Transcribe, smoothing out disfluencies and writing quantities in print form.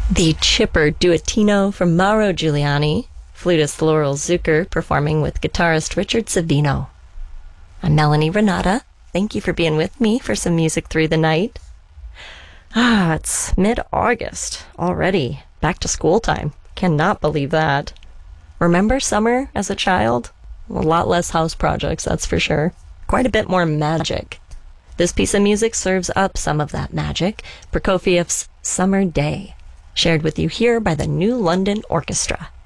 The chipper duettino from Mauro Giuliani, flutist Laurel Zucker performing with guitarist Richard Savino. I'm Melanie Renata. Thank you for being with me for some music through the night. It's mid-August already. Back to school time. Cannot believe that. Remember summer as a child? A lot less house projects, that's for sure. Quite a bit more magic. This piece of music serves up some of that magic. Prokofiev's Summer Day, shared with you here by the New London Orchestra.